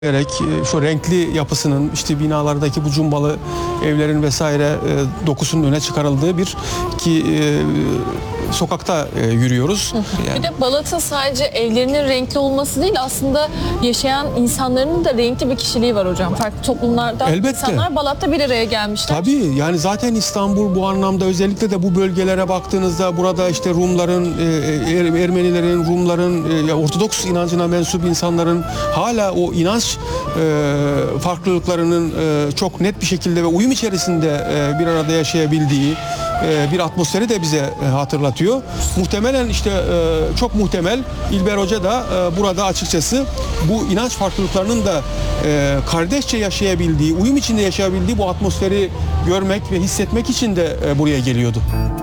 Şu renkli yapısının, işte binalardaki bu cumbalı evlerin vesaire dokusunun öne çıkarıldığı bir sokakta yürüyoruz. Yani. Bir de Balat'ın sadece evlerinin renkli olması değil, aslında yaşayan insanların da renkli bir kişiliği var hocam. Farklı toplumlardan insanlar Balat'ta bir araya gelmişler. Tabii, yani zaten İstanbul bu anlamda, özellikle de bu bölgelere baktığınızda burada işte Rumların, Ermenilerin, Rumların, Ortodoks inancına mensup insanların hala o inanç farklılıklarının çok net bir şekilde ve uyum içerisinde bir arada yaşayabildiği bir atmosferi de bize hatırlatıyor. Muhtemelen çok muhtemel İlber Hoca da burada açıkçası bu inanç farklılıklarının da kardeşçe yaşayabildiği, uyum içinde yaşayabildiği bu atmosferi görmek ve hissetmek için de buraya geliyordu.